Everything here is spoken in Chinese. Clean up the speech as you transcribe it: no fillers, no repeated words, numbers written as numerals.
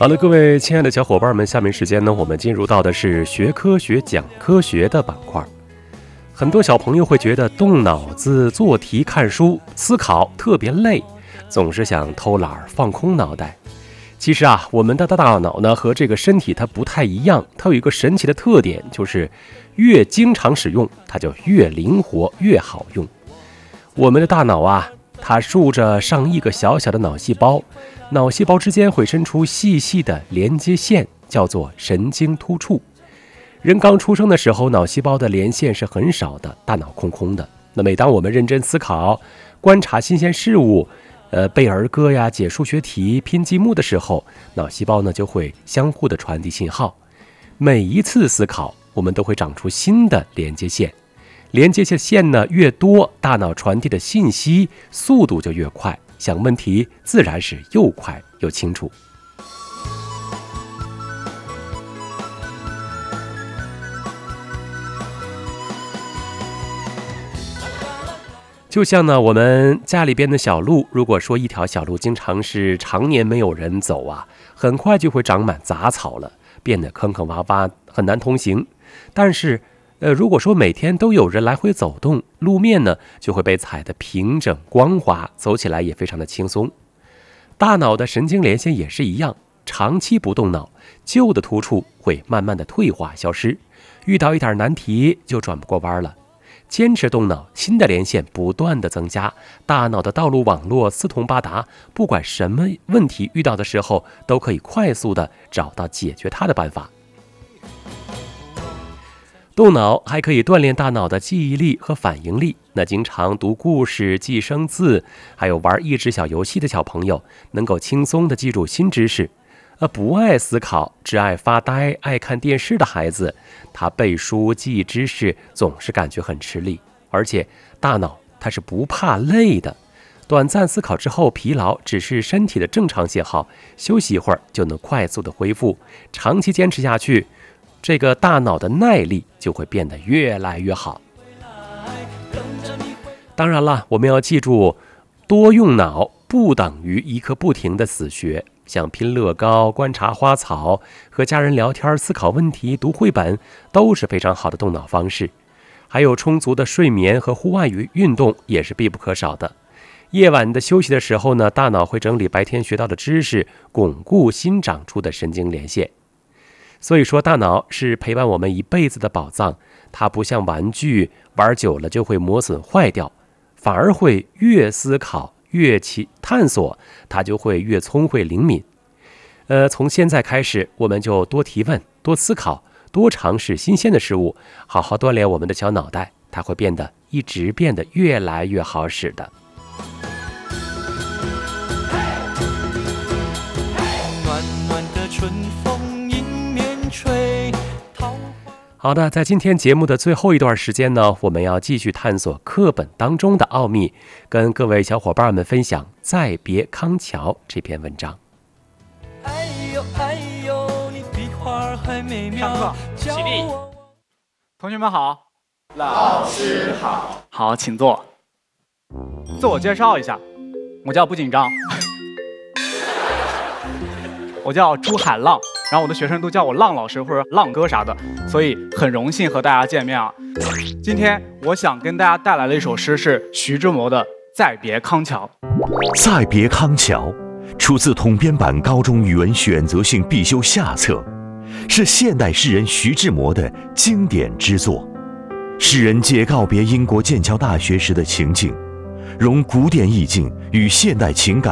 好了，各位亲爱的小伙伴们，下面时间呢，我们进入到的是学科学讲科学的板块。很多小朋友会觉得动脑子做题看书思考特别累，总是想偷懒放空脑袋。其实啊，我们的大脑呢和这个身体它不太一样，它有一个神奇的特点，就是越经常使用它就越灵活越好用。我们的大脑啊，它住着上亿个小小的脑细胞，脑细胞之间会伸出细细的连接线，叫做神经突触。人刚出生的时候，脑细胞的连线是很少的，大脑空空的。那每当我们认真思考、观察新鲜事物、背儿歌呀、解数学题、拼积木的时候，脑细胞呢就会相互的传递信号。每一次思考，我们都会长出新的连接线。连接线呢越多，大脑传递的信息速度就越快，想问题自然是又快又清楚。就像呢，我们家里边的小路，如果说一条小路经常是常年没有人走啊，很快就会长满杂草了，变得坑坑洼洼，很难通行。但是如果说每天都有人来回走动，路面呢就会被踩得平整光滑，走起来也非常的轻松。大脑的神经连线也是一样，长期不动脑，旧的突触会慢慢的退化消失，遇到一点难题就转不过弯了。坚持动脑，新的连线不断的增加，大脑的道路网络四通八达，不管什么问题遇到的时候，都可以快速的找到解决它的办法。动脑还可以锻炼大脑的记忆力和反应力。那经常读故事、记生字，还有玩益智小游戏的小朋友，能够轻松地记住新知识。不爱思考，只爱发呆、爱看电视的孩子，他背书记忆知识总是感觉很吃力。而且大脑它是不怕累的，短暂思考之后疲劳只是身体的正常信号，休息一会儿就能快速的恢复。长期坚持下去，这个大脑的耐力就会变得越来越好。当然了，我们要记住，多用脑不等于一刻不停的死学。像拼乐高、观察花草、和家人聊天、思考问题、读绘本，都是非常好的动脑方式。还有充足的睡眠和户外运动也是必不可少的。夜晚的休息的时候呢，大脑会整理白天学到的知识，巩固新长出的神经连线。所以说，大脑是陪伴我们一辈子的宝藏，它不像玩具，玩久了就会磨损坏掉，反而会越思考越探索，它就会越聪慧灵敏。从现在开始，我们就多提问，多思考，多尝试新鲜的事物，好好锻炼我们的小脑袋，它会一直变得越来越好使的。 暖暖的春风迎面吹。 好的，在今天节目的最后一段时间呢，我们要继续探索课本当中的奥秘，跟各位小伙伴们分享《再别康桥》这篇文章。 哎呦哎呦，你比花还美妙。 上课起立。同学们好。 老师好。 好，请坐。自我介绍一下，我叫不紧张。我叫朱海浪，然后我的学生都叫我浪老师或者浪哥啥的，所以很荣幸和大家见面啊。今天我想跟大家带来的一首诗是徐志摩的《再别康桥》。 再别康桥出自统编版高中语文选择性必修下册，是现代诗人徐志摩的经典之作。诗人借告别英国剑桥大学时的情境，融古典意境与现代情感